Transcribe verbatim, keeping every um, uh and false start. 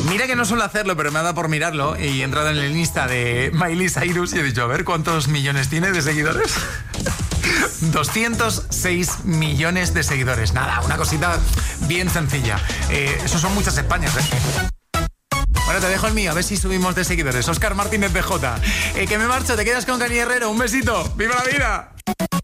Mira que no suelo hacerlo, pero me ha dado por mirarlo y he entrado en el Insta de Miley Cyrus y he dicho, a ver, ¿cuántos millones tiene de seguidores? doscientos seis millones de seguidores. Nada, una cosita bien sencilla. Eh, eso son muchas Españas, ¿eh? Bueno, te dejo el mío, a ver si subimos de seguidores. Óscar Martínez B J. Eh, que me marcho, te quedas con Cani Herrero. Un besito. ¡Viva la vida!